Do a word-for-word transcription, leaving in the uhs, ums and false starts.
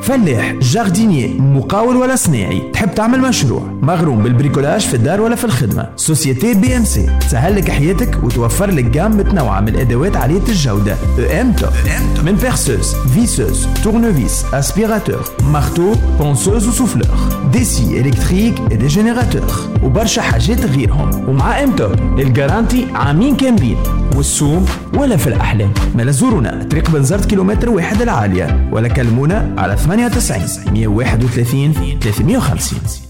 فلاح، جاردينيي، مقاول ولا صناعي، تحب تعمل مشروع، مغروم بالبريكولاج في الدار ولا في الخدمة، سوسيتي بي ام سي تسهل لك حياتك وتوفر لك جام متنوعة من الادوات عالية الجودة. ام توب من بيرسوز، فيسوز، تورنوفيس، اسبيراتور، مارتو، بونسوز وسوفلور، ديسي الكتريك ودي جينيراتور وبرشا حاجات غيرهم. ومع ام توب الجارانتي عامين كاملين والسوم ولا في الأحلام. ما زورونا طريق بنزرت كيلومتر واحد العالية ولا كلمونا على ثمانية وتسعين مية وواحد وثلاثين ثلاثمية وخمسين.